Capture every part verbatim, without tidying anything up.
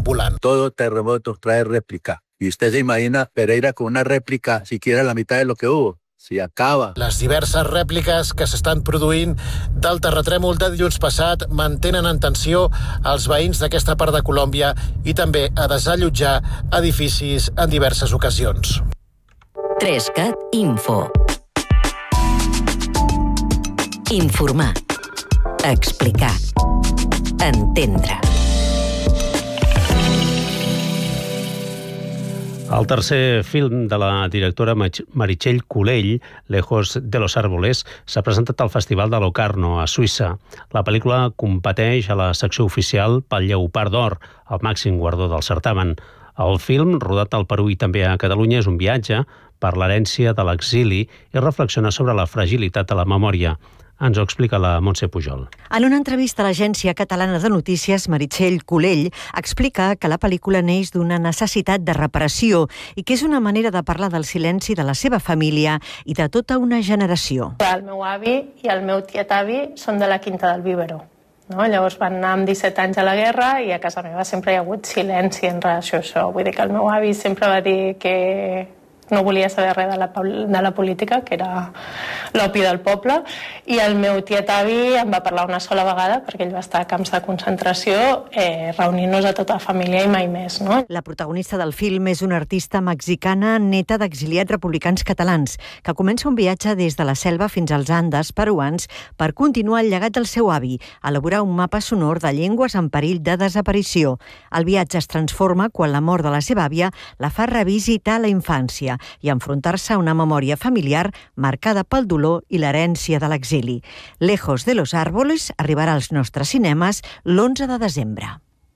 volant. Todo terremoto trae réplica. Y usted se imagina Pereira con una réplica siquiera la mitad de lo que hubo. Si acaba. Les diverses rèpliques que s'estan produint del terratrèmol de dilluns passat mantenen en tensió els veïns d'aquesta part de Colòmbia i també a desallotjar edificis en diverses ocasions. Trescat Info. Informar. Explicar. Entendre. El tercer film de la directora Meritxell Culell, Lejos de los Árboles, s'ha presentat al Festival de Locarno, a Suïssa. La pel·lícula competeix a la secció oficial pel Lleopard d'Or, el màxim guardó del certamen. El film, rodat al Perú i també a Catalunya, és un viatge per l'herència de l'exili i reflexiona sobre la fragilitat de la memòria. Ens ho explica la Montse Pujol. En una entrevista a l'Agència Catalana de Notícies, Meritxell Culell explica que la pel·lícula neix d'una necessitat de reparació i que és una manera de parlar del silenci de la seva família i de tota una generació. El meu avi i el meu tiet-avi són de la Quinta del Vivero. No? Llavors van anar amb disset anys a la guerra i a casa meva sempre hi ha hagut silenci en relació a això. Vull dir que el meu avi sempre va dir que no volia saber res de la, de la política, que era l'opi del poble, i el meu tiet-avi em va parlar una sola vegada, perquè ell va estar a camps de concentració, eh, reunint-nos a tota la família i mai més. No? La protagonista del film és una artista mexicana neta d'exiliats republicans catalans, que comença un viatge des de la selva fins als Andes peruans per continuar el llegat del seu avi, elaborar un mapa sonor de llengües en perill de desaparició. El viatge es transforma quan la mort de la seva àvia la fa revisitar la infància i enfrontar-se a una memòria familiar marcada pel dolor i l'herència de l'exili. Lejos de los Árboles arribarà als nostres cinemes l'onze de desembre.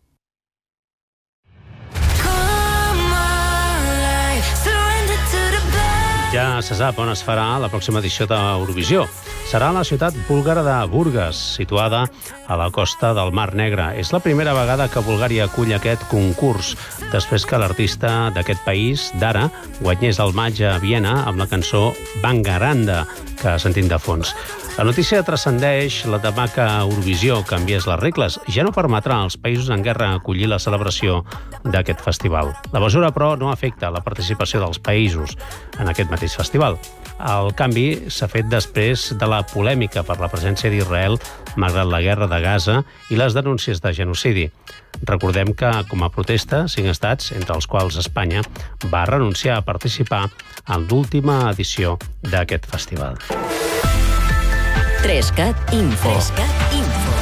Ja se sap on es farà la pròxima edició d'Eurovisió. Serà a la ciutat búlgara de Burgas, situada a la costa del Mar Negre. És la primera vegada que Bulgària acull aquest concurs, després que l'artista d'aquest país, Dara, guanyés el maig a Viena amb la cançó Bangaranda, que sentim de fons. La notícia transcendeix la demà que Eurovisió canviés les regles. Ja no permetrà als països en guerra acollir la celebració d'aquest festival. La mesura, però, no afecta la participació dels països en aquest mateix festival. El canvi s'ha fet després de la polèmica per la presència d'Israel malgrat la guerra de Gaza i les denúncies de genocidi. Recordem que, com a protesta, cinc estats, entre els quals Espanya, va renunciar a participar en l'última edició d'aquest festival. Trescat Info. Trescat Info.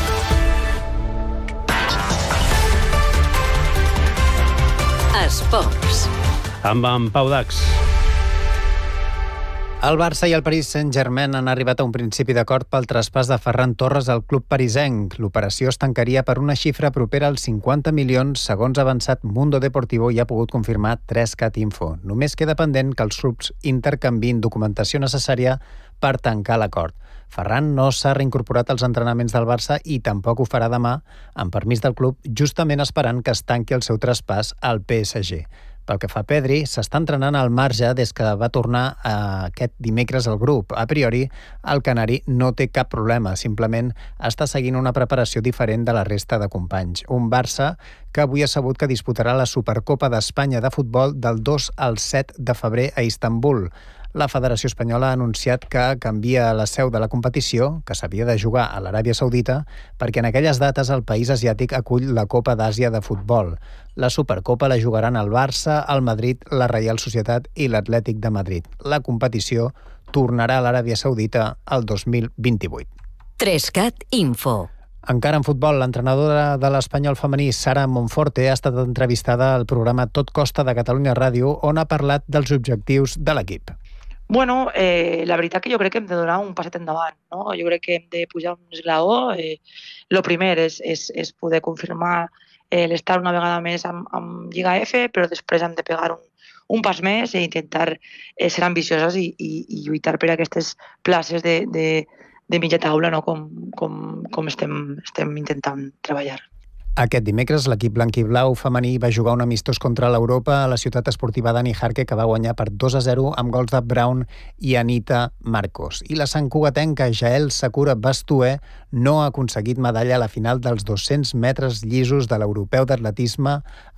Esports. Amb en Pau Dax. El Barça i el Paris Saint-Germain han arribat a un principi d'acord pel traspàs de Ferran Torres al club parisenc. L'operació es tancaria per una xifra propera als cinquanta milions, segons ha avançat Mundo Deportivo i ha pogut confirmar Trescat Info. Només queda pendent que els clubs intercanviïn documentació necessària per tancar l'acord. Ferran no s'ha reincorporat als entrenaments del Barça i tampoc ho farà demà, amb permís del club, justament esperant que es tanqui el seu traspàs al P S G. Pel que fa a Pedri, s'està entrenant al marge des que va tornar aquest dimecres al grup. A priori, el canari no té cap problema, simplement està seguint una preparació diferent de la resta de companys. Un Barça que avui ha sabut que disputarà la Supercopa d'Espanya de futbol del dos al set de febrer a Istanbul. La Federació Espanyola ha anunciat que canvia la seu de la competició, que s'havia de jugar a l'Aràbia Saudita, perquè en aquelles dates el país asiàtic acull la Copa d'Àsia de futbol. La Supercopa la jugaran el Barça, el Madrid, la Reial Societat i l'Atlètic de Madrid. La competició tornarà a l'Aràbia Saudita el dos mil vint-i-vuit. Trescat Info. Encara en futbol, l'entrenadora de l'Espanyol femení, Sara Monforte, ha estat entrevistada al programa Tot Costa de Catalunya Ràdio, on ha parlat dels objectius de l'equip. Bueno, eh, la veritat que jo crec que hem de donar un passet endavant, no? Jo crec que hem de pujar un esglaó. Eh, lo primer és, és, és poder confirmar eh, l'estar una vegada més amb, amb Lliga F, però després hem de pegar un, un pas més i intentar eh, ser ambicioses i, i, i lluitar per aquestes places de, de, de mitja taula, no? com, com, com estem, estem intentant treballar. Aquest dimecres, l'equip blanc-i-blau femení va jugar un amistós contra l'Europa a la ciutat esportiva Dani Jarque, que va guanyar per dos a zero amb gols de Brown i Anita Marcos. I la santcugatenca Jael Sakura Bastué no ha aconseguit medalla a la final dels dos-cents metres llisos de l'europeu d'atletisme